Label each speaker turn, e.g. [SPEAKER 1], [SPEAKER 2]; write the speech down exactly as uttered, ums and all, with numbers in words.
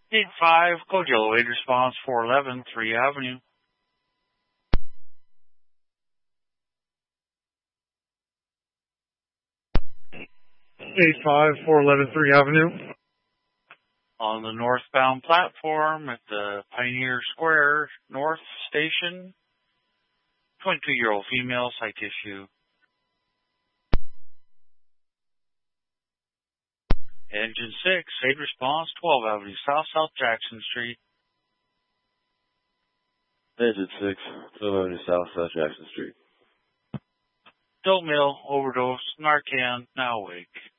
[SPEAKER 1] eight five, Code Yellow eight, response four eleven, three Avenue.
[SPEAKER 2] eight five, four eleven, three Avenue.
[SPEAKER 1] On the northbound platform at the Pioneer Square North Station, twenty-two-year-old female, site issue. Engine six, aid response, twelve Avenue South, South Jackson Street.
[SPEAKER 3] Engine six, twelve Avenue South, South Jackson Street.
[SPEAKER 1] Adult male, overdose, Narcan, now awake.